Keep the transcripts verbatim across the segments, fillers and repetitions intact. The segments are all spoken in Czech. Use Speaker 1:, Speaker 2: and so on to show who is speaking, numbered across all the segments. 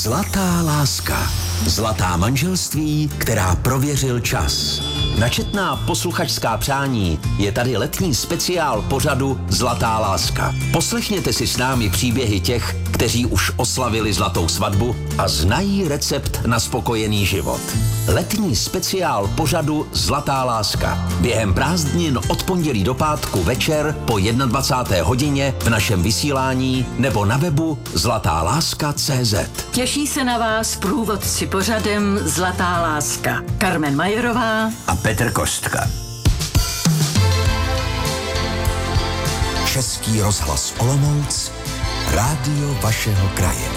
Speaker 1: Zlatá láska. Zlatá manželství, která prověřil čas. Načetná posluchačská přání je tady letní speciál pořadu Zlatá láska. Poslechněte si s námi příběhy těch, kteří už oslavili zlatou svatbu a znají recept na spokojený život. Letní speciál pořadu Zlatá láska. Během prázdnin od pondělí do pátku večer po dvacáté jedné hodině v našem vysílání nebo na webu zlatá láska tečka cé zet.
Speaker 2: Těší se na vás průvodci pořadem Zlatá láska. Carmen Majerová
Speaker 1: A Petr Kostka. Český rozhlas Olomouc, rádio vašeho kraje.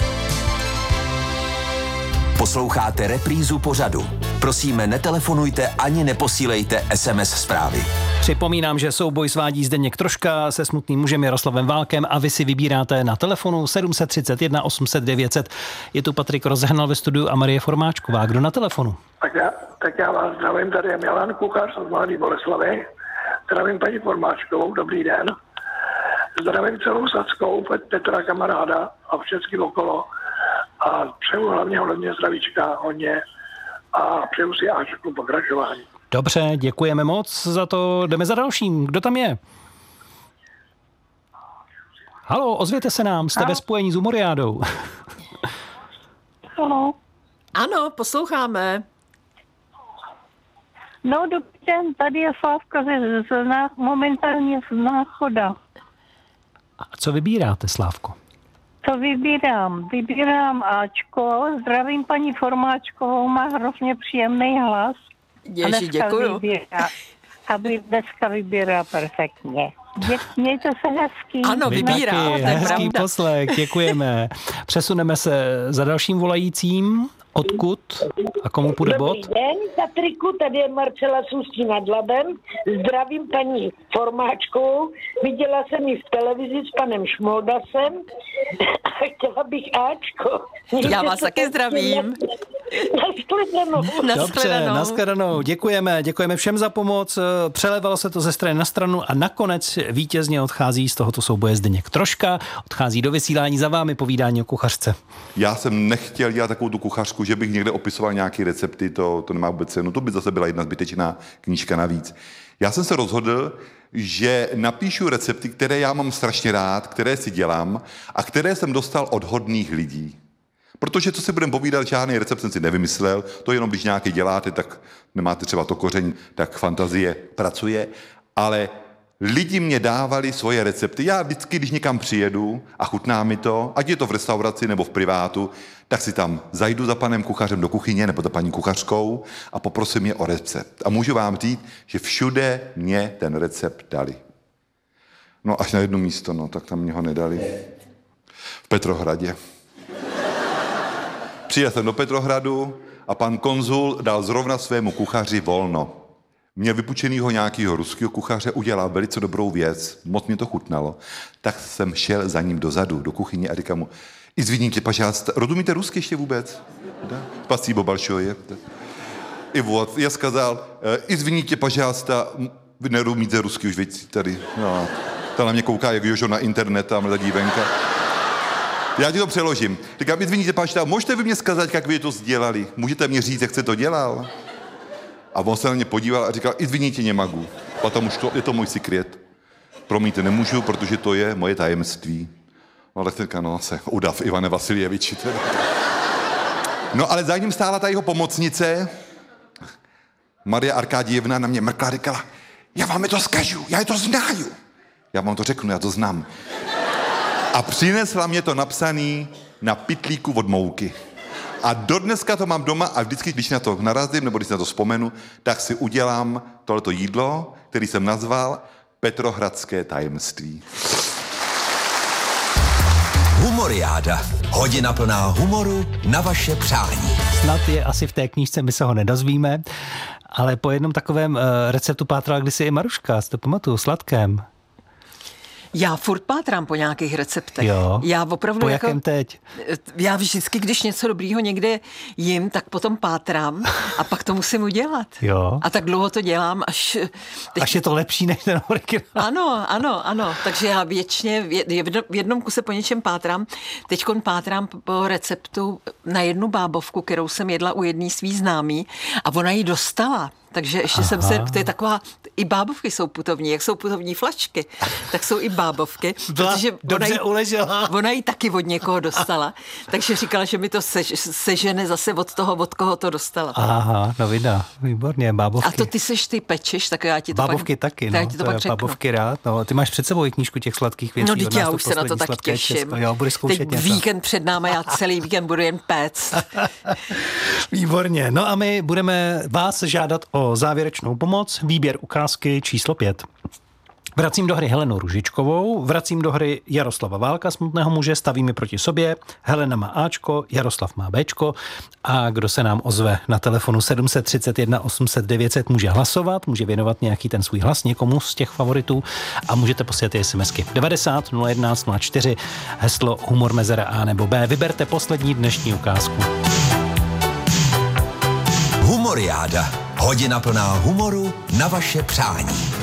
Speaker 1: Posloucháte reprízu pořadu. Prosíme, netelefonujte ani neposílejte es em es zprávy.
Speaker 3: Připomínám, že souboj svádí Zdeněk Troška se smutným mužem Jaroslavem Válkem a vy si vybíráte na telefonu sedm set třicet jedna osm set devět set. Je tu Patrik Rozehnal ve studiu a Marie Formáčková. Kdo na telefonu?
Speaker 4: Tak já, tak já vás zdravím, tady je Milan Kuchař z Mladé Boleslavi. Zdravím paní Formáčkovou, dobrý den. Zdravím celou Sadskou, Petra kamaráda a všechny okolo. A přeju hlavně hodně zdravíčka, hodně a přeju si Ačku pokračování.
Speaker 3: Dobře, děkujeme moc za to. Jdeme za dalším. Kdo tam je? Haló, ozvěte se nám, jste ve spojení s Humoriádou.
Speaker 5: Ano.
Speaker 6: Ano, posloucháme.
Speaker 5: No dobrý den, tady je Slávka ze, z, z, momentálně z Náchoda.
Speaker 3: A co vybíráte, Slávko?
Speaker 5: Co vybírám? Vybírám Ačko, zdravím paní Formáčkovou, má hrozně příjemný hlas.
Speaker 6: Ježi, děkuju.
Speaker 5: Vybírá, aby dneska vybírá perfektně. Dě, mějte se hezký.
Speaker 6: Ano, vybírá.
Speaker 3: Hezký poslech, děkujeme. Přesuneme se za dalším volajícím. Odkud a komu půjde bod?
Speaker 7: Dobrý den, Patriku, tady je Marcela z Ústí nad Labem. Zdravím paní Formáčkovou. Viděla jsem ji v televizi s panem Šmoldasem a chtěla bych Ačko. Mějte
Speaker 6: Já vás taky zdravím.
Speaker 7: Nashledanou.
Speaker 3: Dobře, nashledanou. Děkujeme, děkujeme všem za pomoc. Přelevalo se to ze strany na stranu a nakonec vítězně odchází z tohoto souboje Zdeněk Troška. Odchází do vysílání za vámi povídání o kuchařce.
Speaker 8: Já jsem nechtěl dělat takovou tu kuchařku, že bych někde opisoval nějaké recepty, to, to nemá vůbec cenu. To by zase byla jedna zbytečná knížka navíc. Já jsem se rozhodl, že napíšu recepty, které já mám strašně rád, které si dělám a které jsem dostal od hodných lidí. Protože co si budeme povídat, žádný recept jsem si nevymyslel, to jenom když nějaký děláte, tak nemáte třeba to koření, tak fantazie pracuje, ale lidi mě dávali svoje recepty. Já vždycky, když někam přijedu a chutná mi to, ať je to v restauraci nebo v privátu, tak si tam zajdu za panem kuchařem do kuchyně nebo za paní kuchařkou a poprosím je o recept. A můžu vám říct, že všude mě ten recept dali. No až na jedno místo, no, tak tam mě ho nedali. V Petrohradě. Přijel jsem do Petrohradu a pan konzul dal zrovna svému kuchaři volno. Měl vypučenýho nějakého ruského kuchaře, udělal velice dobrou věc, moc mě to chutnalo, tak jsem šel za ním dozadu, do kuchyně a říkám mu, izviníte, pažásta, rozumíte rusky ještě vůbec? Da? Spasíbo balšoje. I вот, já skazal, izviníte, pažásta, vy nerozumíte rusky už věci tady. No, ta na mě kouká, jak Jožo na internet, tam ta dívenka. Já ti to přeložím. Říkám, izviníte, pažásta, můžete vy mě skazat, jak vy to sdělali? Můžete mě říct, jak jste to dělal? A on se na mě podíval a říkal, izviníte, nemagu, potom už to, je to můj sekret. Promiňte, nemůžu, protože to je moje tajemství. No ale teďka, no, se udav Ivane Vasiljeviči. Teda. No ale za ním stála ta jeho pomocnice, Maria Arkádijevna, na mě mrkla a říkala, já vám je to zkažu, já je to znaju. Já vám to řeknu, já to znám. A přinesla mě to napsaný na pytlíku od mouky. A dodneska to mám doma a vždycky, když na to narazím, nebo když na to vzpomenu, tak si udělám tohleto jídlo, který jsem nazval Petrohradské tajemství.
Speaker 1: Humoriáda. Hodina plná humoru na vaše přání.
Speaker 3: Snad je asi v té knížce, my se ho nedozvíme, ale po jednom takovém uh, receptu pátrala kdysi i Maruška, si to pamatuju, sladkém.
Speaker 6: Já furt pátrám po nějakých receptech.
Speaker 3: Jo.
Speaker 6: Já opravdu
Speaker 3: po
Speaker 6: jako,
Speaker 3: jakém teď?
Speaker 6: Já vždycky, když něco dobrýho někde jim, tak potom pátrám a pak to musím udělat.
Speaker 3: Jo.
Speaker 6: A tak dlouho to dělám, až... Teď...
Speaker 3: Až je to lepší než ten originál.
Speaker 6: Ano, ano, ano. Takže já věčně v jednom kuse po něčem pátrám. Teďkon pátrám po receptu na jednu bábovku, kterou jsem jedla u jedné svý známý a ona ji dostala. Takže ještě Aha. jsem se, to je taková, i bábovky jsou putovní, jak jsou putovní flašky, tak jsou i bábovky.
Speaker 3: Byla
Speaker 6: protože
Speaker 3: dobře
Speaker 6: ona ji,
Speaker 3: uležela.
Speaker 6: Ona ji taky od někoho dostala, takže říkala, že mi to se, sežene zase od toho, od koho to dostala.
Speaker 3: Aha, no vida, výborně, bábovky.
Speaker 6: A to ty seš, ty pečeš, tak já ti to
Speaker 3: bábovky
Speaker 6: pak,
Speaker 3: taky, no,
Speaker 6: já ti to
Speaker 3: to
Speaker 6: pak
Speaker 3: je
Speaker 6: řeknu.
Speaker 3: Bábovky rád, no, ty máš před sebou i knížku těch sladkých věcí.
Speaker 6: No, teď já už se na to tak těším.
Speaker 3: Česko. Jo, budeš zkoušet
Speaker 6: teď
Speaker 3: něco.
Speaker 6: víkend před náma, já celý víkend budu jen péct.
Speaker 3: Výborně, no a my budeme vás žádat o závěrečnou pomoc, výběr ukázky číslo pět. Vracím do hry Helenu Ružičkovou, vracím do hry Jaroslava Válka, Smutného muže, stavíme proti sobě. Helena má Ačko, Jaroslav má Bčko a kdo se nám ozve na telefonu sedm set třicet jedna osm set devět set může hlasovat, může věnovat nějaký ten svůj hlas někomu z těch favoritů a můžete posílat i SMSky devadesát nula jedenáct nula čtyři, heslo humor mezera A nebo B. Vyberte poslední dnešní ukázku.
Speaker 1: Humoriáda. Hodina plná humoru na vaše přání.